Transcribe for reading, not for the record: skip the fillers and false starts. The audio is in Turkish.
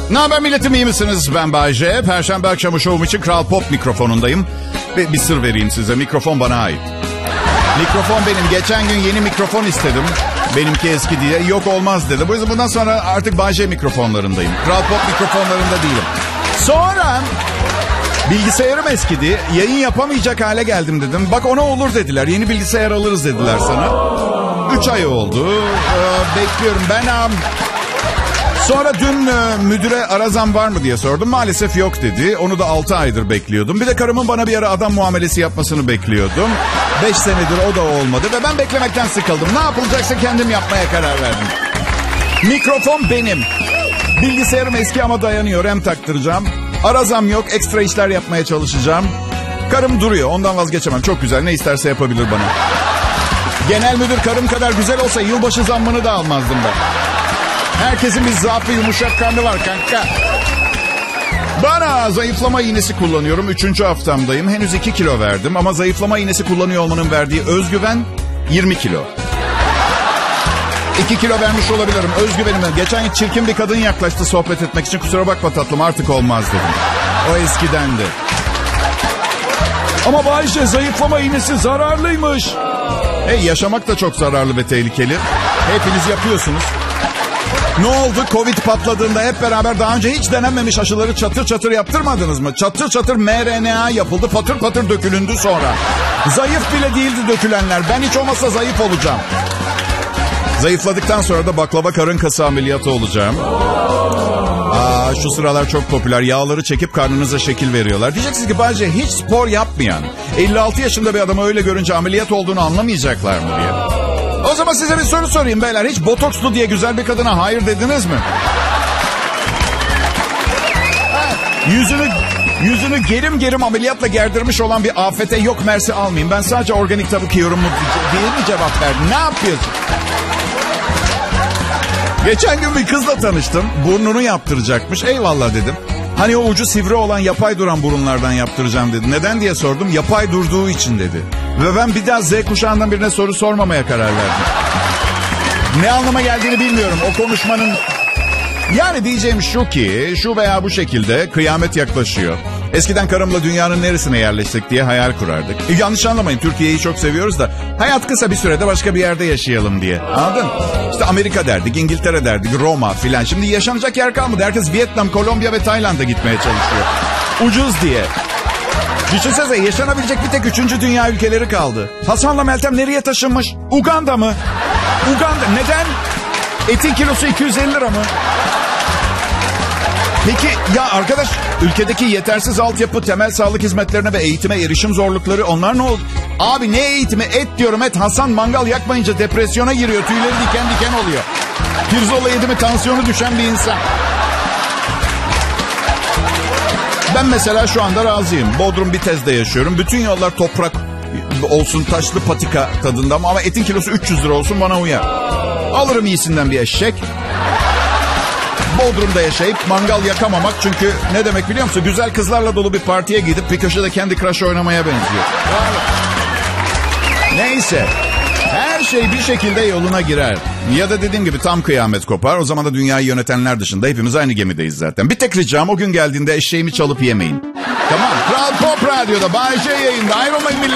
Ne haber milletim, iyi misiniz? Ben Bay J. Perşembe akşamı şovum için Kral Pop mikrofonundayım. Ve bir sır vereyim size, mikrofon bana ait. Mikrofon benim. Geçen gün yeni mikrofon istedim. Benimki eski diye. Yok olmaz dedi. Bu yüzden bundan sonra artık Bay J mikrofonlarındayım. Kral Pop mikrofonlarında değilim. Sonra bilgisayarım eskidi. Yayın yapamayacak hale geldim dedim. Bak ona olur dediler. Yeni bilgisayar alırız dediler sana. 3 ay oldu. Bekliyorum ben. Sonra dün müdüre ara zam var mı diye sordum. Maalesef yok dedi. Onu da 6 aydır bekliyordum. Bir de karımın bana bir ara adam muamelesi yapmasını bekliyordum. 5 senedir o da olmadı ve ben beklemekten sıkıldım. Ne yapılacaksa kendim yapmaya karar verdim. Mikrofon benim. Bilgisayarım eski ama dayanıyor. Hem taktıracağım. Ara zam yok. Ekstra işler yapmaya çalışacağım. Karım duruyor. Ondan vazgeçemem. Çok güzel. Ne isterse yapabilir bana. Genel müdür karım kadar güzel olsa yılbaşı zammını da almazdım ben. Herkesin bir zaafı, yumuşak karnı var kanka. Bana zayıflama iğnesi kullanıyorum. 3. haftamdayım. Henüz 2 kilo verdim. Ama zayıflama iğnesi kullanıyor olmanın verdiği özgüven 20 kilo. 2 kilo vermiş olabilirim. Özgüvenimden. Geçen gün çirkin bir kadın yaklaştı sohbet etmek için. Kusura bakma tatlım, artık olmaz dedim. O eskidendi. Ama Bayşe, zayıflama iğnesi zararlıymış. Yaşamak da çok zararlı ve tehlikeli. Hepiniz yapıyorsunuz. Ne oldu? Covid patladığında hep beraber daha önce hiç denenmemiş aşıları çatır çatır yaptırmadınız mı? Çatır çatır mRNA yapıldı, patır patır dökülündü sonra. Zayıf bile değildi dökülenler. Ben hiç olmazsa zayıf olacağım. Zayıfladıktan sonra da baklava karın kası ameliyatı olacağım. Şu sıralar çok popüler. Yağları çekip karnınıza şekil veriyorlar. Diyeceksiniz ki bence hiç spor yapmayan 56 yaşında bir adamı öyle görünce ameliyat olduğunu anlamayacaklar mı diye. O zaman size bir soru sorayım beyler. Hiç botokslu diye güzel bir kadına hayır dediniz mi? Yüzünü gerim gerim ameliyatla gerdirmiş olan bir afete yok mersi almayayım. Ben sadece organik tavuk yiyorum mu diye mi cevap verdim? Ne yapıyorsun? Geçen gün bir kızla tanıştım. Burnunu yaptıracakmış. Eyvallah dedim. Hani o ucu sivri olan yapay duran burunlardan yaptıracağım dedi. Neden diye sordum. Yapay durduğu için dedi. Ve ben bir daha Z kuşağından birine soru sormamaya karar verdim. Ne anlama geldiğini bilmiyorum. O konuşmanın... Yani diyeceğim şu ki, şu veya bu şekilde kıyamet yaklaşıyor. Eskiden karımla dünyanın neresine yerleşsek diye hayal kurardık. Yanlış anlamayın, Türkiye'yi çok seviyoruz da hayat kısa, bir sürede başka bir yerde yaşayalım diye. Anladın? İşte Amerika derdik, İngiltere derdik, Roma filan. Şimdi yaşanacak yer kalmadı. Herkes Vietnam, Kolombiya ve Tayland'a gitmeye çalışıyor. Ucuz diye. Düşünsene, yaşanabilecek bir tek 3. dünya ülkeleri kaldı. Hasan'la Meltem nereye taşınmış? Uganda mı? Uganda. Neden? Etin kilosu 250 lira mı? Peki ya arkadaş, ülkedeki yetersiz altyapı, temel sağlık hizmetlerine ve eğitime erişim zorlukları, onlar ne oldu? Abi ne eğitimi? Et diyorum, et. Hasan mangal yakmayınca depresyona giriyor. Tüyleri diken diken oluyor. Pirzola yedi mi tansiyonu düşen bir insan. Ben mesela şu anda razıyım. Bodrum Bitez'de yaşıyorum. Bütün yollar toprak olsun, taşlı patika tadında ama etin kilosu 300 lira olsun bana uyar. Alırım iyisinden bir eşek. Bodrum'da yaşayıp mangal yakamamak, çünkü ne demek biliyor musun? Güzel kızlarla dolu bir partiye gidip bir köşede Candy Crush oynamaya benziyor. Neyse. Her şey bir şekilde yoluna girer. Ya da dediğim gibi tam kıyamet kopar. O zaman da dünyayı yönetenler dışında hepimiz aynı gemideyiz zaten. Bir tek ricam, o gün geldiğinde eşeğimi çalıp yemeyin. Tamam. Kral Pop Radyo'da Bay J yayında. Ayrılmayın millet.